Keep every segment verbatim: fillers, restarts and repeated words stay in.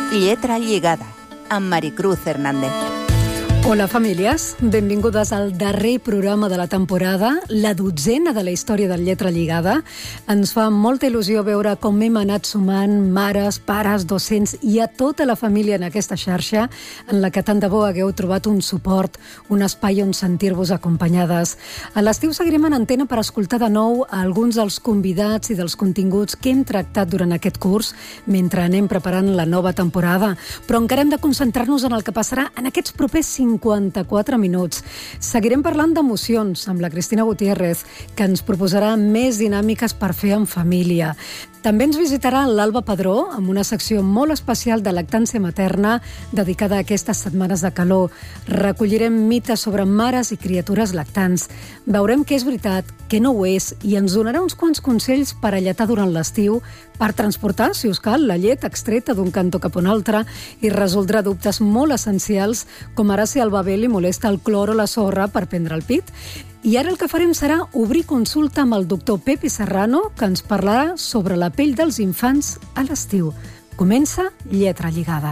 Lletra lligada, amb Maricruz Hernández. Hola, famílies. Benvingudes al darrer programa de la temporada, la dotzena de la història del Lletra Lligada. Ens fa molta il·lusió veure com hem anat sumant mares, pares, docents i a tota la família en aquesta xarxa, en la que tant de bo hagueu trobat un suport, un espai on sentir-vos acompanyades. A l'estiu seguirem en antena per escoltar de nou alguns dels convidats i dels continguts que hem tractat durant aquest curs mentre anem preparant la nova temporada. Però encara hem de concentrar-nos en el que passarà en aquests propers cinquanta-quatre minuts. Seguirem parlant d'emocions amb la Cristina Gutiérrez, que ens proposarà més dinàmiques per fer en família. També ens visitarà l'Alba Padró amb una secció molt especial de lactància materna dedicada a aquestes setmanes de calor. Recollirem mites sobre mares i criatures lactants. Veurem què és veritat, què no ho és, i ens donarà uns quants consells per alletar durant l'estiu, per transportar, si us cal, la llet extreta d'un cantó cap a un altre i resoldrà dubtes molt essencials, com ara si al bebè li molesta el clor o la sorra per prendre el pit. I ara el que farem serà obrir consulta amb el doctor Pepe Serrano, que ens parlarà sobre la pell dels infants a l'estiu. Comença Lletra Lligada.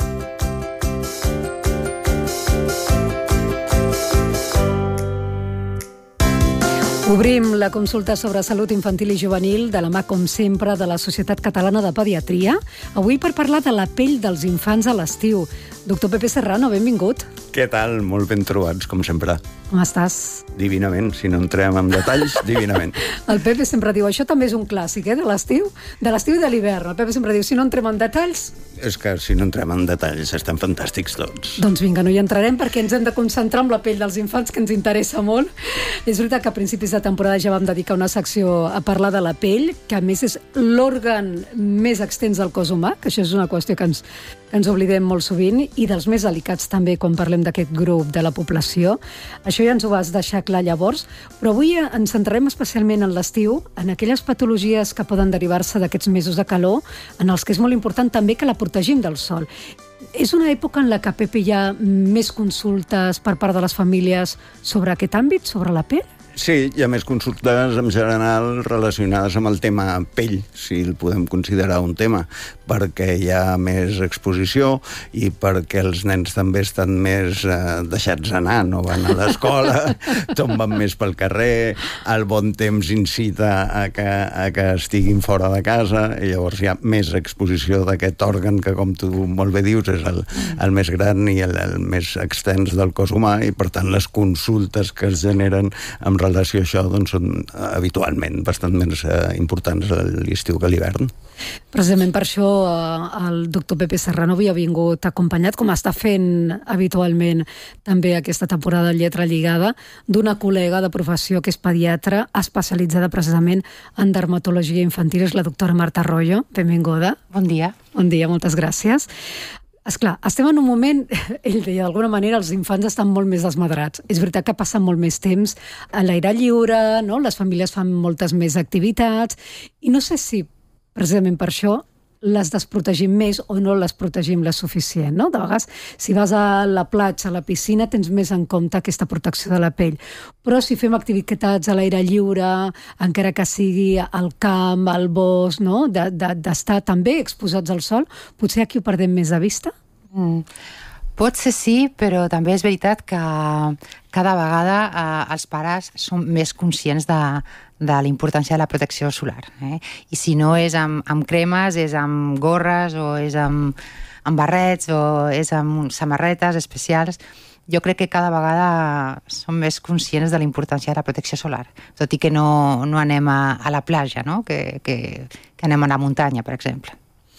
Obrim la consulta sobre salut infantil i juvenil de la mà, com sempre, de la Societat Catalana de Pediatria. Avui per parlar de la pell dels infants a l'estiu. Doctor Pepe Serrano, benvingut. Què tal? Molt ben trobats, com sempre. Com estàs? Divinament, si no entrem en detalls, divinament. El Pepe sempre diu, això també és un clàssic, eh, de l'estiu, de l'estiu i de l'hivern. El Pepe sempre diu, si no entrem en detalls... És que si no entrem en detalls estan fantàstics tots. Doncs vinga, no hi entrarem perquè ens hem de concentrar en la pell dels infants, que ens interessa molt. És veritat que a principis de temporada ja vam dedicar una secció a parlar de la pell, que a més és l'òrgan més extens del cos humà, que això és una qüestió que ens, que ens oblidem molt sovint, i dels més delicats també quan parlem d'aquest grup de la població. Això ja ens ho vas deixar clar llavors, però avui ens centrarem especialment en l'estiu, en aquelles patologies que poden derivar-se d'aquests mesos de calor, en els que és molt important també que la protegim del sol. És una època en la que, Pepe, hi ha més consultes per part de les famílies sobre aquest àmbit, sobre la pell? Sí, hi ha més consultes en general relacionades amb el tema pell, si el podem considerar un tema, perquè hi ha més exposició i perquè els nens també estan més eh, deixats anar, no van a l'escola, tomben més pel carrer, el bon temps incita a que, a que estiguin fora de casa, i llavors hi ha més exposició d'aquest òrgan que, com tu molt bé dius, és el, el més gran i el, el més extens del cos humà, i per tant les consultes que es generen amb relació a això doncs, són habitualment bastant més eh, importants a l'estiu que a l'hivern. Precisament per això eh, el doctor Pepe Serrano havia vingut acompanyat, com està fent habitualment també aquesta temporada de Lletra Lligada, d'una col·lega de professió que és pediatra, especialitzada precisament en dermatologia infantil, és la doctora Marta Arroyo. Benvinguda. Bon dia. Bon dia, moltes gràcies. Esclar, estem en un moment, ell deia, d'alguna manera els infants estan molt més desmadrats. És veritat que passen molt més temps a l'aire lliure, no? Les famílies fan moltes més activitats, i no sé si, precisament per això, les desprotegim més o no les protegim la suficient, no? De vegades, si vas a la platja, a la piscina, tens més en compte aquesta protecció de la pell. Però si fem activitats a l'aire lliure, encara que sigui al camp, al bosc, no? De, de, d'estar també exposats al sol, potser aquí ho perdem més de vista? Mm. Potser sí, però també és veritat que cada vegada eh, els pares són més conscients de, de la importància de la protecció solar. Eh? I si no és amb, amb cremes, és amb gorres, o és amb, amb barrets, o és amb samarretes especials. Jo crec que cada vegada som més conscients de la importància de la protecció solar, tot i que no, no anem a, a la platja, no? que, que, que anem a la muntanya, per exemple.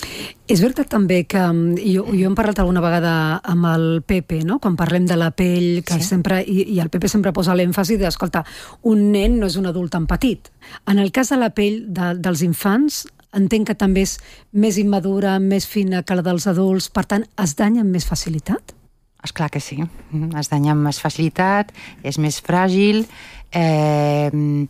És veritat també que jo, jo hem parlat alguna vegada amb el Pepe, no? Quan parlem de la pell, que sí. sempre, i, i el Pepe sempre posa l'èmfasi de, escolta, un nen no és un adult tan petit. En el cas de la pell de, dels infants, entenc que també és més immadura, més fina que la dels adults, per tant, es danya amb més facilitat? Esclar que sí, es danya amb més facilitat, és més fràgil, eh,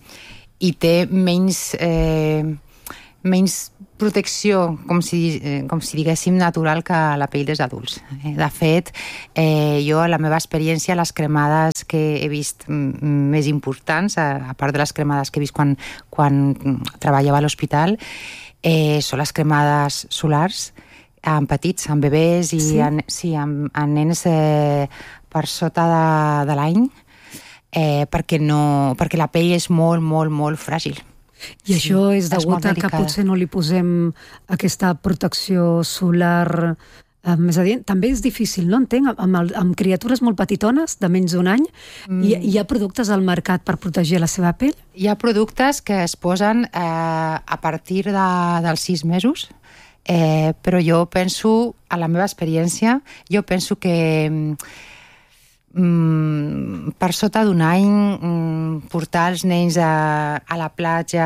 i té menys... Eh, menys protecció, com si, eh, com si diguéssim, natural que la pell dels adults. De fet, eh, jo, a la meva experiència, les cremades que he vist m- més importants, a, a part de les cremades que he vist quan, quan treballava a l'hospital, eh, són les cremades solars, en petits, en bebès i Sí? en, sí, en, en nens eh, per sota de, de l'any, eh, perquè, no, perquè la pell és molt, molt, molt fràgil. I sí, això és degut a que delicada. potser no li posem aquesta protecció solar. Um, és a dir, també és difícil, no entenc, amb, el, amb criatures molt petitones, de menys d'un any, mm. hi, hi ha productes al mercat per protegir la seva pell? Hi ha productes que es posen eh, a partir de, dels sis mesos, eh, però jo penso, a la meva experiència, jo penso que mm, per sota d'un any mm, portar els nens a, a la platja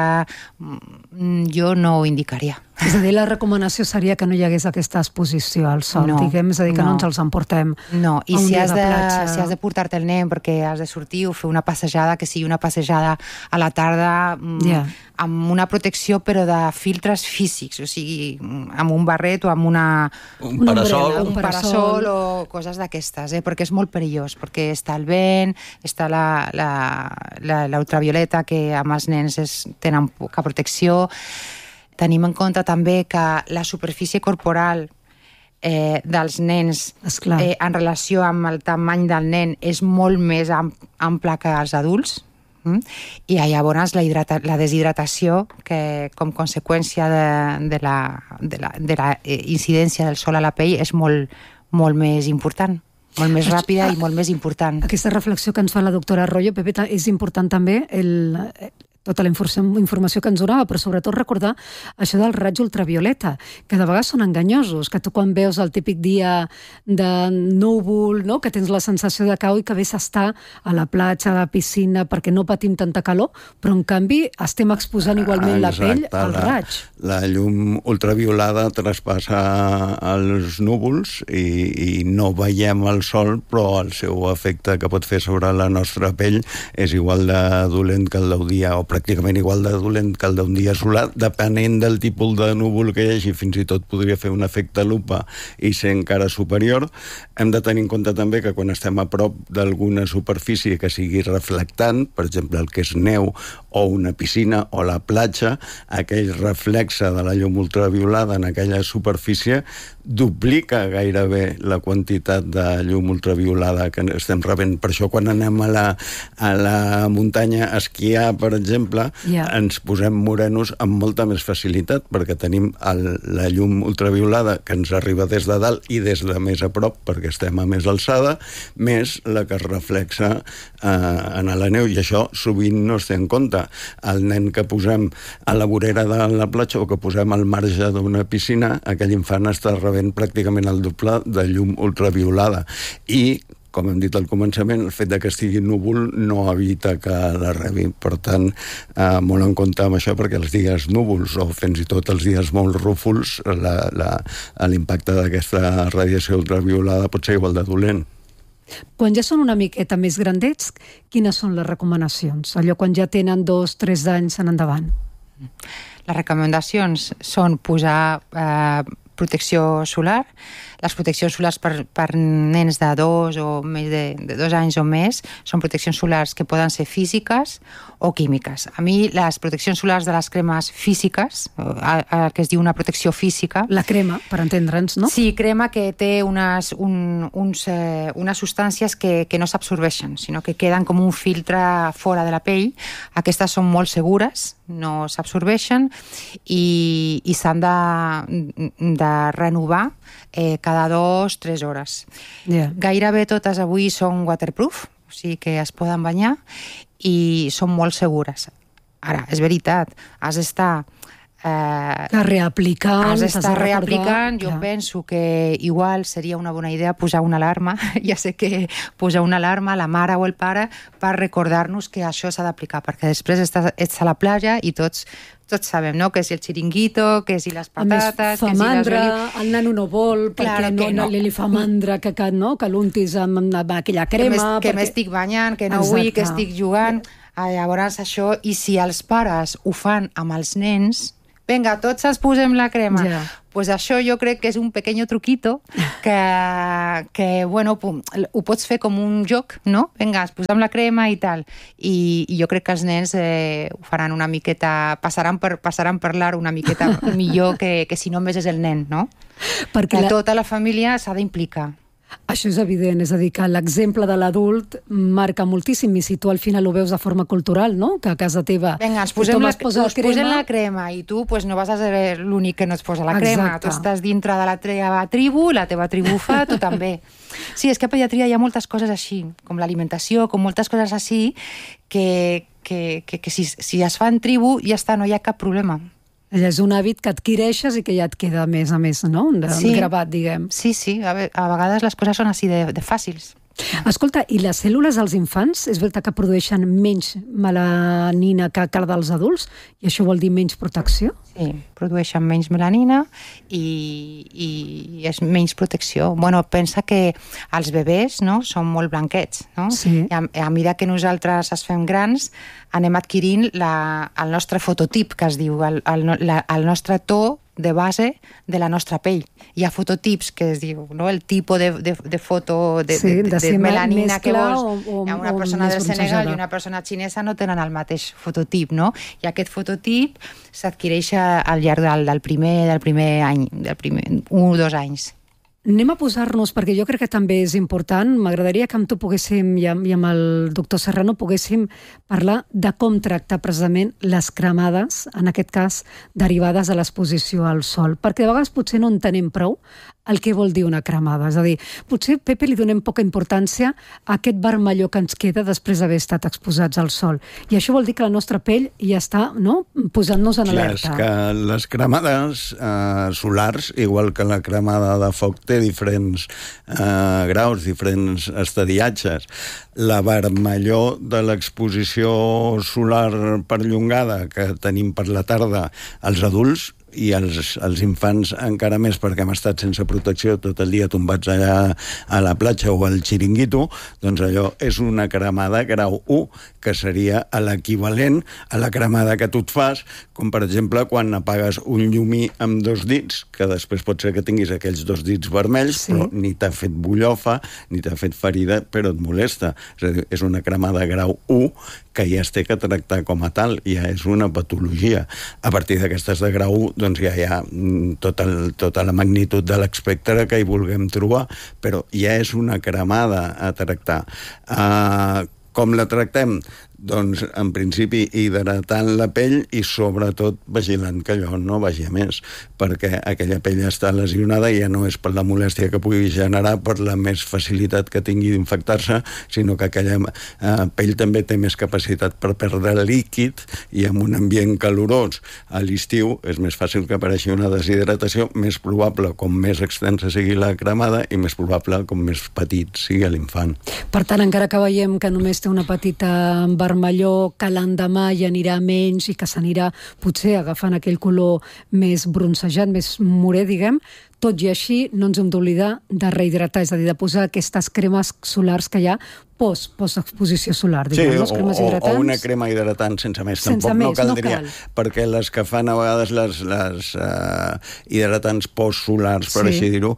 mm, jo no ho indicaria. És a dir, la recomanació seria que no hi hagués aquesta exposició al sol, no, diguem, és a dir, que no, no ens els emportem no. I a un si dia has de de, platja. si has de portar-te el nen perquè has de sortir o fer una passejada, que sigui una passejada a la tarda yeah. amb una protecció però de filtres físics, o sigui, amb un barret o amb una... Un parasol. Un parasol o coses d'aquestes, eh? Perquè és molt perillós, perquè està el vent, està la, la, la, la ultravioleta, que amb els nens es, tenen poca protecció. Tenim en compte també que la superfície corporal eh, dels nens eh, en relació amb el tamany del nen és molt més ampla que els adults, mm? I llavors la, hidrata, la deshidratació, que com conseqüència de, de, la, de, la, de la incidència del sol a la pell és molt, molt més important. Molt més ràpida i molt més important. Aquesta reflexió que ens fa la doctora Arroyo, Pepe, és important també el... tota la informació que ens donava, però sobretot recordar això del raig ultravioleta, que de vegades són enganyosos, que tu quan veus el típic dia de núvol, no? Que tens la sensació de cau i que ves a estar a la platja, a la piscina, perquè no patim tanta calor, però en canvi estem exposant igualment Exacte, la pell al raig. La, la llum ultraviolada traspassa els núvols i, i no veiem el sol, però el seu efecte que pot fer sobre la nostra pell és igual de dolent que el del dia, o pràcticament igual de dolent que el d'un dia solar, depenent del tipus de núvol que hi hagi, fins i tot podria fer un efecte lupa i ser encara superior. Hem de tenir en compte també que quan estem a prop d'alguna superfície que sigui reflectant, per exemple el que és neu o una piscina o la platja, aquell reflexe de la llum ultraviolada en aquella superfície duplica gairebé la quantitat de llum ultraviolada que estem rebent. Per això quan anem a la, a la muntanya a esquiar, per exemple, yeah. ens posem morenos amb molta més facilitat, perquè tenim el, la llum ultraviolada que ens arriba des de dalt i des de més a prop, perquè estem a més alçada, més la que es reflexa eh, en la neu, i això sovint no es té en compte. El nen que posem a la vorera de la platja o que posem al marge d'una piscina, aquell infant està rebent pràcticament el doble de llum ultraviolada. I com hem dit al començament, el fet de que estigui núvol no evita que la rebi. Per tant, eh, molt en compte amb això, perquè els dies núvols o fins i tot els dies molt rúfols, la, la, l'impacte d'aquesta radiació ultraviolada pot ser igual de dolent. Quan ja són una miqueta més grandets, quines són les recomanacions? Allò quan ja tenen dos, tres anys en endavant. Les recomanacions són posar eh, protecció solar. Les proteccions solars per, per nens de dos o més de, de dos anys o més són proteccions solars que poden ser físiques o químiques. A mi les proteccions solars de les cremes físiques, el, el que es diu una protecció física... La crema, per entendre'ns, no? Sí, crema que té unes, un, uns, eh, unes substàncies que, que no s'absorbeixen, sinó que queden com un filtre fora de la pell. Aquestes són molt segures, no s'absorbeixen i, i s'han de, de renovar eh, cada dos, tres hores. Yeah. Gairebé totes avui són waterproof, o sigui que es poden banyar i són molt segures. Ara, és veritat, has d'estar... Eh, reaplicant, has d'estar reaplicant. Jo ja. penso que igual seria una bona idea posar una alarma, ja sé que posar una alarma a la mare o el pare per recordar-nos que això s'ha d'aplicar, perquè després estàs, ets a la platja i tots tots sabem, no?, que si el xiringuito, que si les patates... A més, fa mandra, si el nano no vol, perquè no, no. li fa mandra que, que, no, que l'untis amb, amb aquella crema... Que m'estic perquè... banyant, que no Exacte. vull, que estic jugant... Llavors això, i si els pares ho fan amb els nens, vinga, tots ens posem la crema. Ja. Pues això jo crec que és un pequeño truquito que, que bueno, ho pots fer com un joc, no? Vinga, ens posem la crema i tal. I, i jo crec que els nens eh, ho faran una miqueta, passaran per, passaran per l'art una miqueta millor que, que si només és el nen, no? Perquè la... tota la família s'ha d'implicar. Això és evident, és a dir, que l'exemple de l'adult marca moltíssim, i si tu al final ho veus de forma cultural, no? Que a casa teva Vinga, ens posem, la, posa us crema. posem la crema i tu pues, no vas a ser l'únic que no et posa la crema. Exacte. Tu estàs dintre de la teva tribu, la teva tribu fa, tu també. Sí, és que a pediatria hi ha moltes coses així, com l'alimentació, com moltes coses així, que, que, que, que si, si es fa en tribu ja està, no hi ha cap problema. És un hàbit que adquireixes i que ja et queda més a més, no? De, sí. gravat, diguem. Sí, sí, a, a vegades les coses són així de, de fàcils. Escolta, i les cèl·lules dels infants és veritat que produeixen menys melanina que la dels adults? I això vol dir menys protecció? Sí, produeixen menys melanina i, i és menys protecció. Bueno, pensa que els bebès, no, són molt blanquets, no? Sí. I a, a mesura que nosaltres es fem grans, anem adquirint la, el nostre fototip, que es diu, el, el, la, el nostre to de base de la nostra pell. Hi ha fototips que es diu, no? El tipus de, de, de foto de, sí, de, de, de melanina que vols. O, o, Hi ha una persona del Senegal i una persona xinesa no tenen el mateix fototip, no? I aquest fototip s'adquireix al llarg del, del, primer, del primer any, del primer, un o dos anys. Anem a posar-nos, perquè jo crec que també és important, m'agradaria que amb tu poguéssim, i amb, i amb el doctor Serrano, poguéssim parlar de com tractar precisament les cremades, en aquest cas, derivades de l'exposició al sol, perquè de vegades potser no entenem prou el que vol dir una cremada. És a dir, potser, Pepe, li donem poca importància a aquest vermelló que ens queda després d'haver estat exposats al sol. I això vol dir que la nostra pell ja està, no?, posant-nos en alerta. Clar, és que les cremades eh, solars, igual que la cremada de foc, té diferents eh, graus, diferents estadiatges. La vermellor de l'exposició solar perllongada que tenim per la tarda als adults i els, els infants encara més, perquè hem estat sense protecció tot el dia tombats allà a la platja o al xiringuito, doncs allò és una cremada grau u, que seria l'equivalent a la cremada que tu et fas, com per exemple quan apagues un llumí amb dos dits, que després pot ser que tinguis aquells dos dits vermells, sí, però ni t'ha fet bullofa, ni t'ha fet ferida, però et molesta. És a dir, és una cremada grau u que ja es té que tractar com a tal, ja és una patologia. A partir d'aquestes de grau u, doncs ja hi ha tot el, tota la magnitud de l'espectre que hi vulguem trobar, però ja és una cremada a tractar. Uh, com la tractem? Doncs, en principi, hidratant la pell i, sobretot, vigilant que allò no vagi a més, perquè aquella pell està lesionada i ja no és per la molèstia que pugui generar, per la més facilitat que tingui d'infectar-se, sinó que aquella eh, pell també té més capacitat per perdre líquid, i en un ambient calorós a l'estiu és més fàcil que apareixi una deshidratació, més probable com més extensa sigui la cremada i més probable com més petit sigui l'infant. Per tant, encara que veiem que només té una petita vermellor, que l'endemà ja anirà menys i que s'anirà potser agafant aquell color més bronzejat, més morè, diguem, tot i així no ens hem d'oblidar de rehidratar, és a dir, de posar aquestes cremes solars que hi ha post, post-exposició solar, diguem, sí, les cremes o, hidratants. o una crema hidratant sense més, sense tampoc més, no caldria, no cal. Perquè les que fan a vegades les, les uh, hidratants postsolars, per sí. així dir-ho,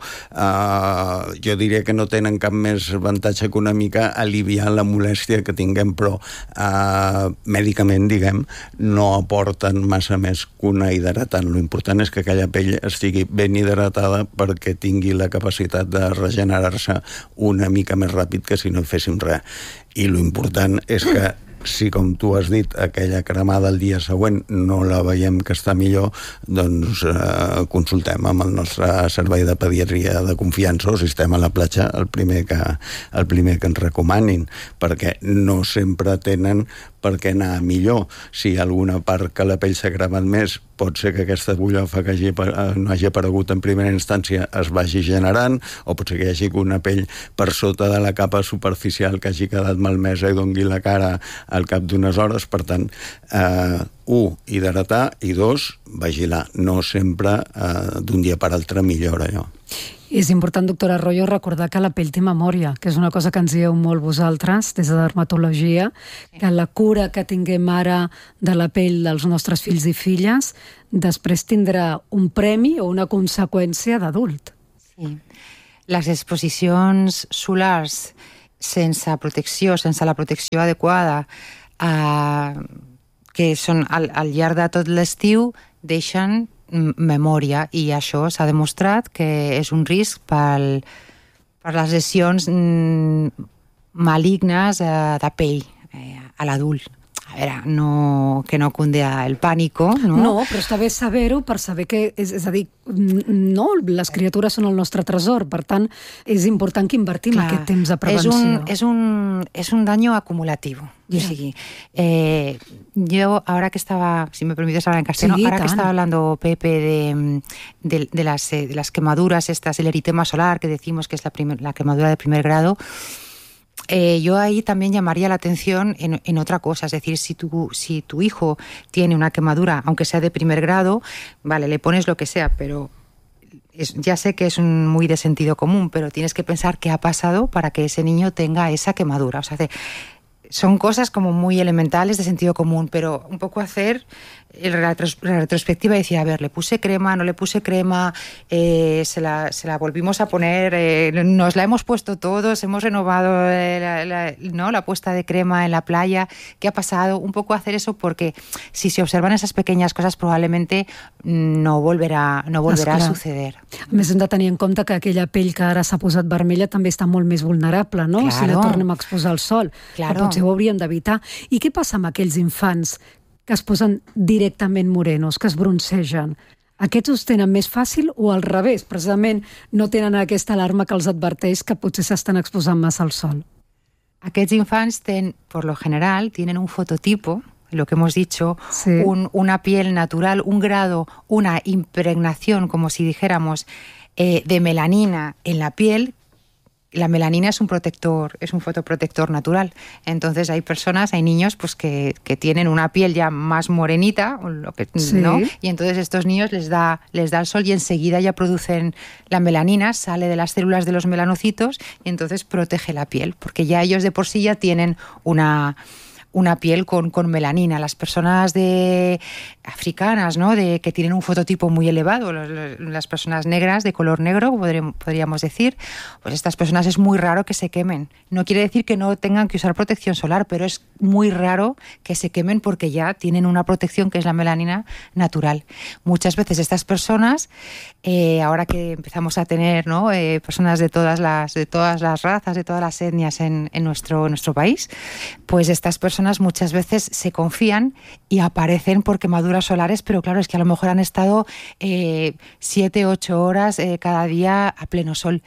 uh, jo diria que no tenen cap més avantatge que una mica aliviar la molèstia que tinguem, però uh, mèdicament, diguem, no aporten massa més que una hidratant. L'important és que aquella pell estigui ben hidratada perquè tingui la capacitat de regenerar-se una mica més ràpid que si no féssim res. I l'important és que si, com tu has dit, aquella cremada el dia següent no la veiem que està millor, doncs eh, consultem amb el nostre servei de pediatria de confiança o sistema a la platja el primer que, el primer que ens recomanin, perquè no sempre tenen per què anar millor. Si hi ha alguna part que la pell s'ha cremat més, pot ser que aquesta bullofa que hagi, no hagi aparegut en primera instància es vagi generant, o pot ser que hi hagi una pell per sota de la capa superficial que hagi quedat malmesa i dongui la cara al cap d'unes hores. Per tant, eh, un, hidratar, i dos, vigilar. No sempre eh, d'un dia per altre millora allò. I és important, doctora Arroyo, recordar que la pell té memòria, que és una cosa que ens dieu molt vosaltres, des de dermatologia, que la cura que tinguem ara de la pell dels nostres fills i filles després tindrà un premi o una conseqüència d'adult. Sí. Les exposicions solars sense protecció, sense la protecció adequada, eh, que són al, al llarg de tot l'estiu, deixen memòria, i això s'ha demostrat que és un risc pel, per les lesions malignes eh, de pell eh, a l'adult. A veure, no, que no cundea el pànico, no? No, però està bé saber-ho per saber que, és, és a dir, no, les criatures són el nostre tresor, per tant, és important que invertim Clar, aquest temps de prevenció. És un, és un, és un daño acumulativo. Yeah. O sigui, eh, yo ahora que estaba, si me permites hablar en castellano, sí, ahora tan. que estaba hablando Pepe de, de, de, las, de las quemaduras, estas, el eritema solar, que decimos que es la, primer, la quemadura de primer grado, Eh, yo ahí también llamaría la atención en, en otra cosa, es decir, si tu, si tu hijo tiene una quemadura, aunque sea de primer grado, vale, le pones lo que sea, pero es, ya sé que es un, muy de sentido común, pero tienes que pensar qué ha pasado para que ese niño tenga esa quemadura. O sea, de, son cosas como muy elementales de sentido común, pero un poco hacer la retrospectiva y decir, a ver, le puse crema, no le puse crema, eh, se, la, se la volvimos a poner, eh, nos la hemos puesto todos, hemos renovado eh, la, la, ¿no? la puesta de crema en la playa, ¿qué ha pasado? Un poco hacer eso, porque si se observan esas pequeñas cosas probablemente no volverà, no volverà a suceder. A més, hem de tenir en compte que aquella pell que ara s'ha posat vermella també està molt més vulnerable, no? Claro. Si la tornem a exposar al sol, claro. que potser ho hauríem d'evitar. I què passa amb aquells infants que es posen directament morenos, que es broncegen? Aquests us tenen més fàcil o al revés? Precisament no tenen aquesta alarma que els adverteix que potser s'estan exposant massa al sol. Aquests infants, ten, por lo general, tienen un fototipo, lo que hemos dicho, sí. un, una piel natural, un grado, una impregnación, como si dijéramos, eh, de melanina en la piel. La melanina es un protector, es un fotoprotector natural. Entonces hay personas, hay niños pues que, que tienen una piel ya más morenita, lo que, sí. ¿no? Y entonces estos niños les da, les da el sol y enseguida ya producen la melanina, sale de las células de los melanocitos y entonces protege la piel, porque ya ellos de por sí ya tienen una... una piel con, con melanina. Las personas de africanas, ¿no? de, que tienen un fototipo muy elevado, los, los, las personas negras de color negro, podríamos, podríamos decir, pues estas personas es muy raro que se quemen. No quiere decir que no tengan que usar protección solar, pero es muy raro que se quemen porque ya tienen una protección que es la melanina natural. Muchas veces estas personas, eh, ahora que empezamos a tener, ¿no? eh, personas de todas las, de todas las razas, de todas las etnias en, en, nuestro, en nuestro país, pues estas personas muchas veces se confían y aparecen por quemaduras solares, pero claro, es que a lo mejor han estado eh, siete, ocho horas eh, cada día a pleno sol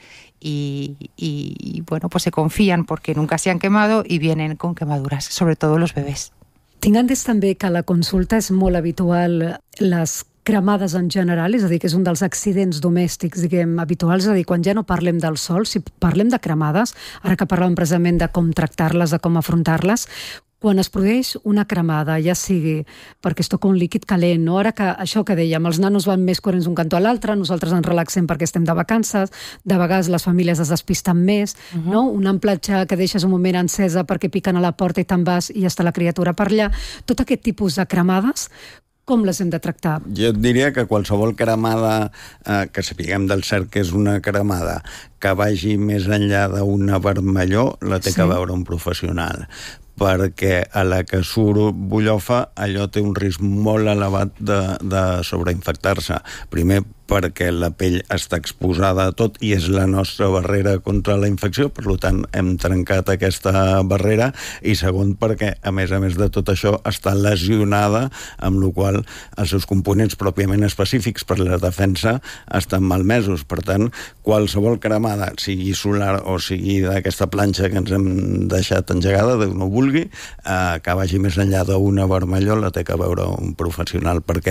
y, y, y bueno, pues se confían porque nunca se han quemado y vienen con quemaduras, sobre todo los bebés. Tinc entès també que a la consulta és molt habitual les cremades en general, és a dir, que és un dels accidents domèstics, diguem, habituals, és a dir, quan ja no parlem del sol, si parlem de cremades, ara que parlàvem precisament de com tractar-les, de com afrontar-les, quan es produeix una cremada, ja sigui perquè es toca un líquid calent, no? Ara que això que dèiem, els nanos van més corrents d'un cantó a l'altre, nosaltres ens relaxem perquè estem de vacances, de vegades les famílies es despisten més, uh-huh. no? Una emplatxa que deixes un moment encesa perquè piquen a la porta i te'n vas i està la criatura per allà. Tot aquest tipus de cremades, com les hem de tractar? Jo et diria que qualsevol cremada eh, que sapiguem del cert que és una cremada que vagi més enllà d'una vermellor, la té sí. que veure un professional, perquè a la que surt bullofa allò té un risc molt elevat de, de sobreinfectar-se. Primer perquè la pell està exposada a tot i és la nostra barrera contra la infecció, per tant hem trencat aquesta barrera, i segon perquè a més a més de tot això està lesionada, amb la qual els seus components pròpiament específics per la defensa estan malmesos. Per tant, qualsevol cremada, sigui solar o sigui d'aquesta planxa que ens hem deixat engegada, Déu no vulgui, eh, que vagi més enllà d'una vermellor, la té que veure un professional, perquè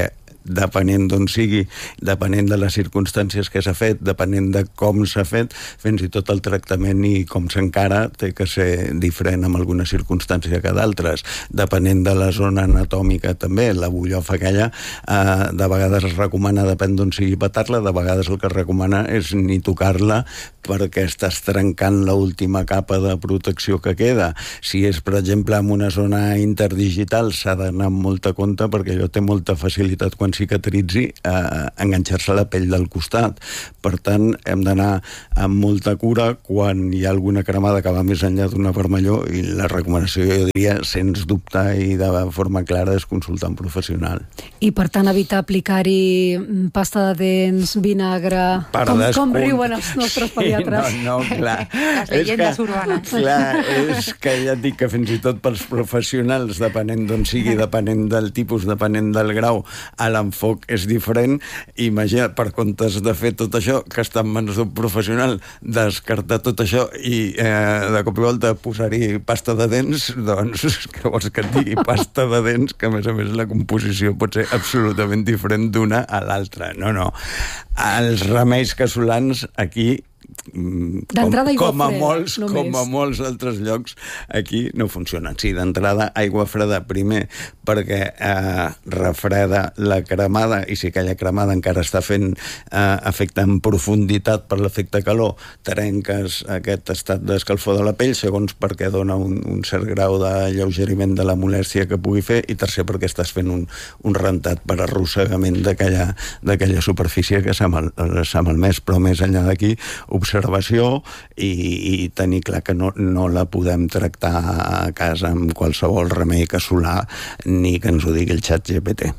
depenent d'on sigui, depenent de les circumstàncies que s'ha fet, depenent de com s'ha fet, fins i tot el tractament i com s'encara té que ser diferent en alguna circumstància que d'altres, depenent de la zona anatòmica també. La bullofa aquella eh, de vegades es recomana, depèn d'on sigui, petar-la, de vegades el que es recomana és ni tocar-la perquè estàs trencant l'última capa de protecció que queda. Si és, per exemple, en una zona interdigital, s'ha d'anar amb molta compte perquè allò té molta facilitat quan cicatritzi a enganxar-se a la pell del costat. Per tant, hem d'anar amb molta cura quan hi ha alguna cremada que va més enllà d'una vermellor, i la recomanació, jo diria, sens dubte i de forma clara, és consultar un professional. I, per tant, evitar aplicar-hi pasta de dents, vinagre... Com, com riuen els nostres pediatres? Sí, no, no, clar. Les llegendes urbanes. Clar, és que ja et dic que fins i tot pels professionals, depenent d'on sigui, depenent del tipus, depenent del grau, l'enfoc és diferent. Imagina't, per comptes de fer tot això, que està en mans d'un professional, descartar tot això i eh, de cop i volta posar-hi pasta de dents, doncs, què vols que et digui? Pasta de dents, que a més a més la composició pot ser absolutament diferent d'una a l'altra. No, no. Els remeis casolans aquí, d'entrada com, com a freda, molts només. com a molts altres llocs, aquí no funcionen. Sí, d'entrada aigua freda primer, perquè eh, refreda la cremada, i si aquella cremada encara està fent eh, efecte en profunditat per l'efecte calor, trenques aquest estat d'escalfor de la pell, segons perquè dona un, un cert grau de lleugeriment de la molèstia que pugui fer, i tercer perquè estàs fent un, un rentat per arrossegament d'aquella, d'aquella superfície que s'ha mal, s'ha malmès. Però més enllà d'aquí, observació i, i tenir clar que no, no la podem tractar a casa amb qualsevol remei casolà, ni que ens ho digui el xat G P T.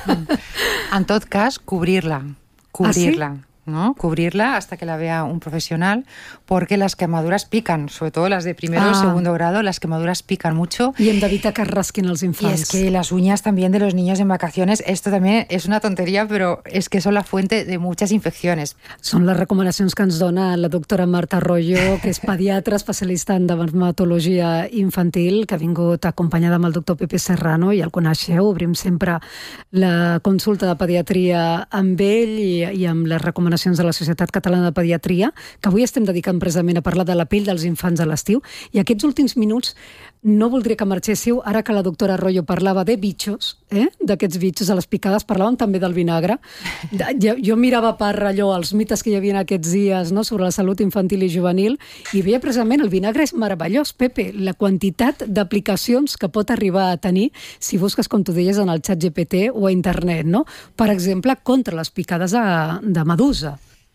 En tot cas, cubrirla. Cubrirla. ¿Ah, sí? ¿No? Cubrirla hasta que la vea un profesional, porque las quemaduras pican, sobre todo las de primero o ah. segundo grado, las quemaduras pican mucho. I hem d'evitar que es rasquin els Y infants. es que las uñas también de los niños en vacaciones, esto también es una tontería, pero es que son la fuente de muchas infecciones. Són les recomanacions que ens dona la doctora Marta Arroyo, que és pediatra especialista en dermatologia infantil, que ha vingut acompanyada amb el doctor Pepe Serrano, i el coneixeu. Obrim sempre la consulta de pediatria amb ell i, i amb les recomanacions de la Societat Catalana de Pediatria, que avui estem dedicant precisament a parlar de la pell dels infants a l'estiu. I aquests últims minuts no voldria que marxéssiu, ara que la doctora Arroyo parlava de bitxos, eh? d'aquests bitxos a les picades, parlàvem també del vinagre. Jo, jo mirava per allò els mites que hi havia aquests dies, no?, sobre la salut infantil i juvenil, i veia precisament el vinagre és meravellós, Pepe, la quantitat d'aplicacions que pot arribar a tenir si busques, com tu deies, en el xat G P T o a internet, no? Per exemple, contra les picades a, de medusa.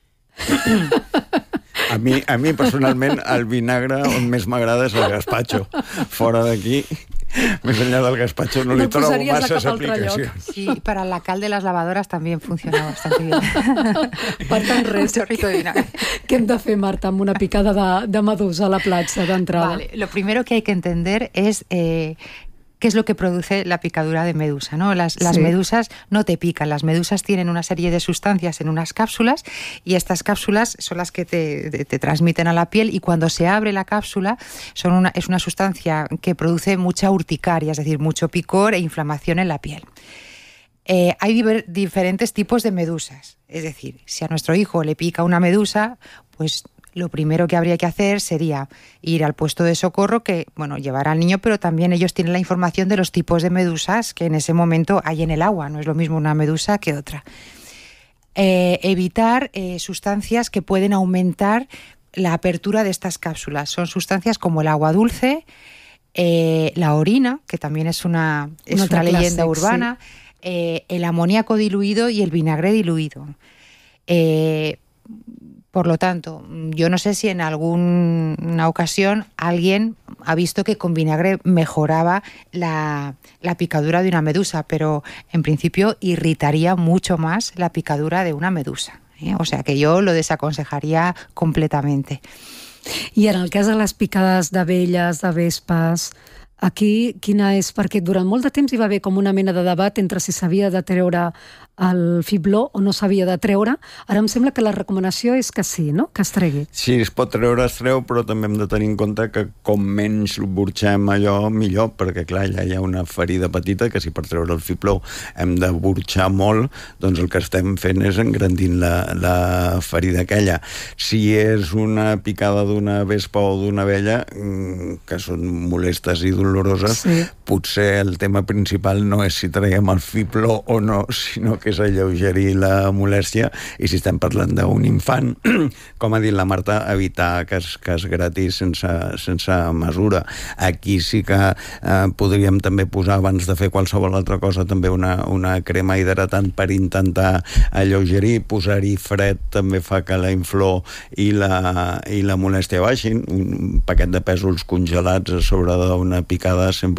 A mi, a mi personalment, el vinagre on més m'agrada és el gazpacho. Fora d'aquí, més enllà del gazpacho, no, no li trobo masses aplicacions. Sí, para la cal de las lavadoras también funciona bastante bien. Per tant, res. Un chorrito de vinagre. Què hem de fer, Marta, amb una picada de, de medusa a la platja d'entrada? Vale, lo primero que hay que entender es... Eh, ¿qué es lo que produce la picadura de medusa? ¿No? Las, las sí. medusas no te pican, las medusas tienen una serie de sustancias en unas cápsulas, y estas cápsulas son las que te, te, te transmiten a la piel, y cuando se abre la cápsula son una, es una sustancia que produce mucha urticaria, es decir, mucho picor e inflamación en la piel. Eh, hay diver, diferentes tipos de medusas, es decir, si a nuestro hijo le pica una medusa, pues... lo primero que habría que hacer sería ir al puesto de socorro, que, bueno, llevar al niño, pero también ellos tienen la información de los tipos de medusas que en ese momento hay en el agua. No es lo mismo una medusa que otra. Eh, evitar eh, sustancias que pueden aumentar la apertura de estas cápsulas. Son sustancias como el agua dulce, eh, la orina, que también es una, es una leyenda urbana, sí. eh, el amoníaco diluido y el vinagre diluido. Eh, Por lo tanto, yo no sé si en alguna ocasión alguien ha visto que con vinagre mejoraba la, la picadura de una medusa, pero en principio irritaría mucho más la picadura de una medusa, ¿eh? O sea que yo lo desaconsejaría completamente. I en el cas de les picades d'abelles, de vespes, aquí quina és? Perquè durant molt de temps hi va haver com una mena de debat entre si s'havia de treure el fibló o no s'havia de treure. Ara em sembla que la recomanació és que sí, no? Que es tregui. Sí, es pot treure, es treu, però també hem de tenir en compte que com menys burxem allò, millor, perquè clar, ja hi ha una ferida petita que si per treure el fibló hem de burxar molt, doncs el que estem fent és engrandint la, la ferida aquella. Si és una picada d'una vespa o d'una abella, que són molestes i doloroses, sí. Potser el tema principal no és si traiem el fibló o no, sinó que és alleugerir la molèstia, i si estem parlant d'un infant, com ha dit la Marta, evitar que es, que es grati sense, sense mesura. Aquí sí que eh, podríem també posar, abans de fer qualsevol altra cosa, també una, una crema hidratant per intentar alleugerir. Posar-hi fred també fa que la inflor i la, i la molèstia baixin. Un paquet de pèsols congelats a sobre d'una picada sempre